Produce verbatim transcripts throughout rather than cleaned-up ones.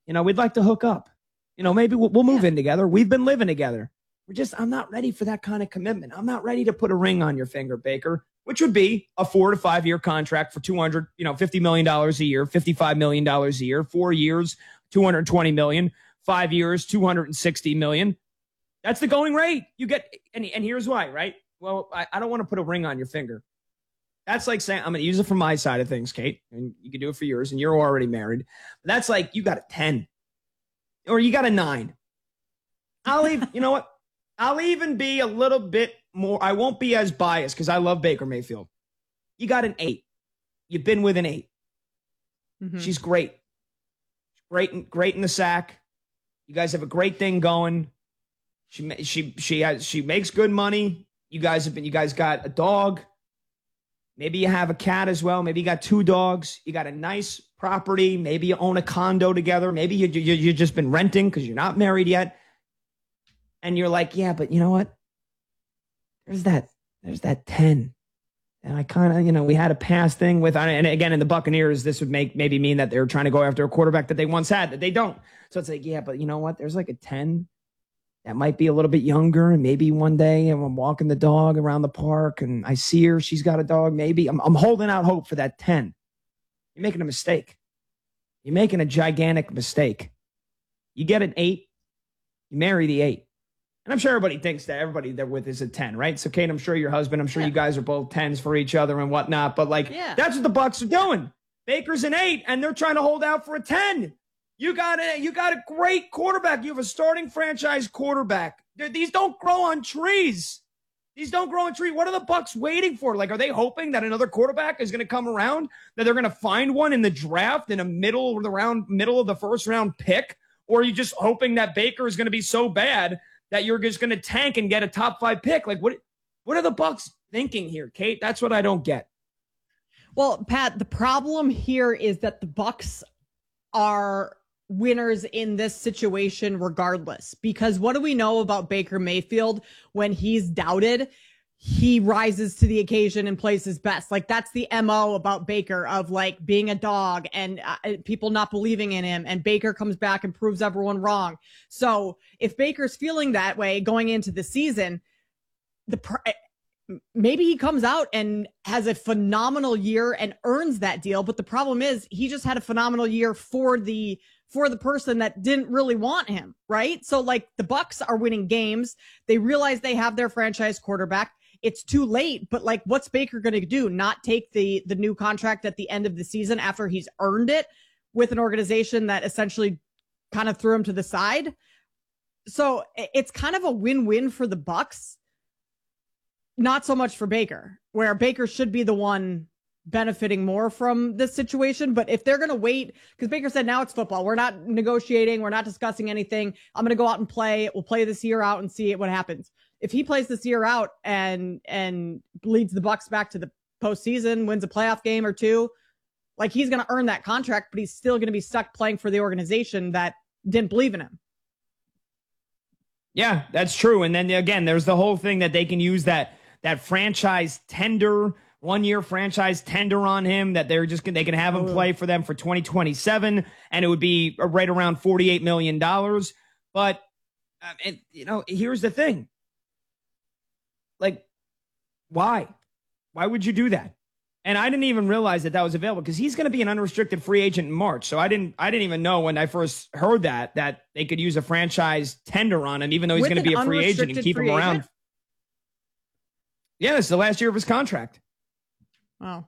You know, we'd like to hook up. You know, maybe we'll, we'll move Yeah. in together. We've been living together. We're just, I'm not ready for that kind of commitment. I'm not ready to put a ring on your finger, Baker, which would be a four to five year contract for two hundred, you know, fifty million dollars a year, fifty-five million dollars a year, four years, two hundred twenty million dollars, five years, two hundred sixty million dollars. That's the going rate. You get, and, and here's why, right? Well, I, I don't want to put a ring on your finger. That's like saying, I'm going to use it from my side of things, Kate, and you can do it for yours, and you're already married. But that's like, you got a ten or you got a nine. I'll even, you know what? I'll even be a little bit more, I won't be as biased because I love Baker Mayfield. You got an eight. You've been with an eight. Mm-hmm. She's great. Great, great in the sack. You guys have a great thing going. She she she has she makes good money. You guys have been you guys got a dog. Maybe you have a cat as well. Maybe you got two dogs. You got a nice property. Maybe you own a condo together. Maybe you you you've just been renting because you're not married yet. And you're like, yeah, but you know what? There's that there's that ten. And I kind of, you know, we had a past thing with, and again, in the Buccaneers, this would make maybe mean that they're trying to go after a quarterback that they once had, that they don't. So it's like, yeah, but you know what? There's like a ten that might be a little bit younger. And maybe one day I'm walking the dog around the park and I see her, she's got a dog. Maybe I'm, I'm holding out hope for that ten. You're making a mistake. You're making a gigantic mistake. You get an eight, you marry the eight. And I'm sure everybody thinks that everybody they're with is a ten, right? So, Kate, I'm sure your husband, I'm sure yeah. you guys are both tens for each other and whatnot. But, like, yeah. that's what the Bucs are doing. Baker's an eight, and they're trying to hold out for a ten. You got a, you got a great quarterback. You have a starting franchise quarterback. They're, these don't grow on trees. These don't grow on trees. What are the Bucs waiting for? Like, are they hoping that another quarterback is going to come around, that they're going to find one in the draft in a middle of the round, middle of the first round pick? Or are you just hoping that Baker is going to be so bad that you're just going to tank and get a top five pick? Like, what what are the Bucs thinking here, Kate? That's what I don't get. Well, Pat, the problem here is that the Bucs are winners in this situation regardless. Because what do we know about Baker Mayfield? When he's doubted, he rises to the occasion and plays his best. Like, that's the M O about Baker, of like being a dog and uh, people not believing in him. And Baker comes back and proves everyone wrong. So if Baker's feeling that way going into the season, the pr- maybe he comes out and has a phenomenal year and earns that deal. But the problem is he just had a phenomenal year for the for the person that didn't really want him, right? So like, the Bucs are winning games. They realize they have their franchise quarterback. It's too late, but like, what's Baker going to do? Not take the the new contract at the end of the season after he's earned it with an organization that essentially kind of threw him to the side? So it's kind of a win-win for the Bucs, not so much for Baker, where Baker should be the one benefiting more from this situation. But if they're going to wait, because Baker said, now it's football. We're not negotiating. We're not discussing anything. I'm going to go out and play. We'll play this year out and see what happens. If he plays this year out and and leads the Bucs back to the postseason, wins a playoff game or two, like, he's going to earn that contract, but he's still going to be stuck playing for the organization that didn't believe in him. Yeah, that's true. And then again, there's the whole thing that they can use that that franchise tender, one year franchise tender on him, that they're just they can have him play for them for twenty twenty-seven, and it would be right around forty-eight million dollars. But um, and, you know, here's the thing. Like, why? Why would you do that? And I didn't even realize that that was available, because he's going to be an unrestricted free agent in March. So I didn't I didn't even know when I first heard that, that they could use a franchise tender on him, even though he's going to be a free agent and keep him around. Agent? Yeah, it's the last year of his contract. Oh.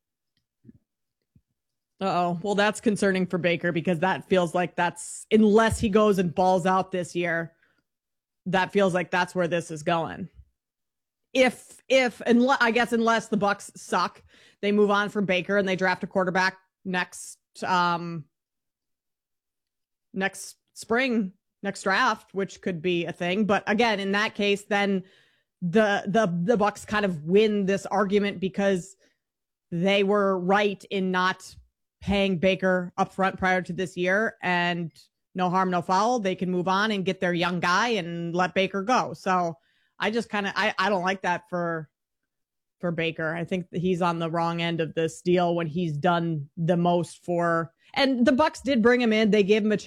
Uh-oh. Well, that's concerning for Baker, because that feels like that's, unless he goes and balls out this year, that feels like that's where this is going. If, if, unless, I guess, unless the Bucs suck, they move on from Baker and they draft a quarterback next, um, next spring, next draft, which could be a thing. But again, in that case, then the, the, the Bucs kind of win this argument, because they were right in not paying Baker up front prior to this year, and no harm, no foul. They can move on and get their young guy and let Baker go. So I just kind of, I, I don't like that for, for Baker. I think that he's on the wrong end of this deal when he's done the most for, and the Bucs did bring him in. They gave him a chance